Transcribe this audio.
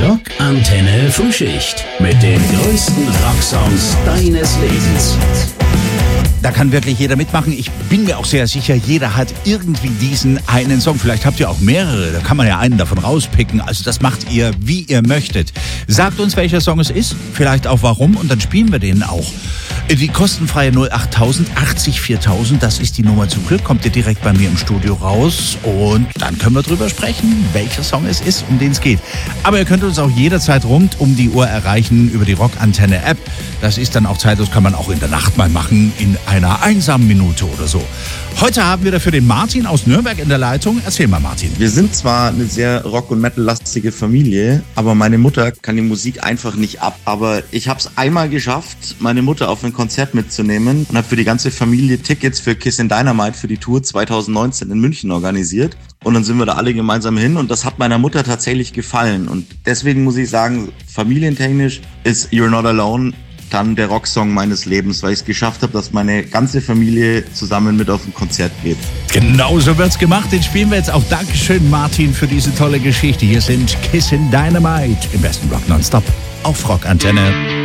Rockantenne Frühschicht mit den größten Rocksongs deines Lebens. Da kann wirklich jeder mitmachen. Ich bin mir auch sehr sicher, jeder hat irgendwie diesen einen Song. Vielleicht habt ihr auch mehrere, da kann man ja einen davon rauspicken. Also das macht ihr, wie ihr möchtet. Sagt uns, welcher Song es ist, vielleicht auch warum, und dann spielen wir den auch. Die kostenfreie 08000 80 4000, das ist die Nummer zum Glück. Kommt ihr direkt bei mir im Studio raus und dann können wir drüber sprechen, welcher Song es ist, um den es geht. Aber ihr könnt uns auch jederzeit rund um die Uhr erreichen über die Rockantenne-App. Das ist dann auch zeitlos, kann man auch in der Nacht mal machen, in einer einsamen Minute oder so. Heute haben wir dafür den Martin aus Nürnberg in der Leitung. Erzähl mal, Martin. Wir sind zwar eine sehr Rock- und Metal-lastige Familie, aber meine Mutter kann die Musik einfach nicht ab. Aber ich habe es einmal geschafft, meine Mutter auf ein Konzert mitzunehmen und habe für die ganze Familie Tickets für Kissin' Dynamite für die Tour 2019 in München organisiert. Und dann sind wir da alle gemeinsam hin und das hat meiner Mutter tatsächlich gefallen. Und deswegen muss ich sagen, familientechnisch ist You're Not Alone dann der Rocksong meines Lebens, weil ich es geschafft habe, dass meine ganze Familie zusammen mit auf ein Konzert geht. Genau so wird's gemacht. Den spielen wir jetzt auch. Dankeschön, Martin, für diese tolle Geschichte. Hier sind Kissin' Dynamite im besten Rock nonstop auf Rockantenne.